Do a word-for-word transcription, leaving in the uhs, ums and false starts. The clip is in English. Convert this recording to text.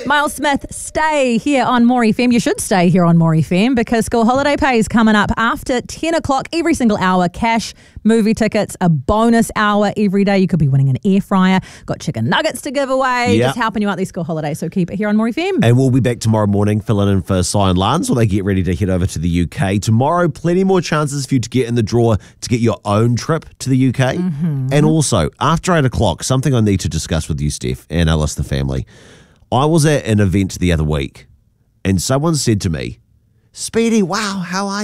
Miles Smith, stay here on More F M. You should stay here on More F M because school holiday pay is coming up after ten o'clock every single hour. Cash, movie tickets, a bonus hour every day. You could be winning an air fryer. Got chicken nuggets to give away. Yep. Just helping you out these school holidays. So keep it here on More F M. And we'll be back tomorrow morning filling in for Cy and Lance while they get ready to head over to the U K. Tomorrow, plenty more chances for you to get in the draw to get your own trip to the U K. Mm-hmm. And also, after eight o'clock, something I need to discuss with you, Steph, and Alice, the family. I was at an event the other week and someone said to me, Speedy, wow, how are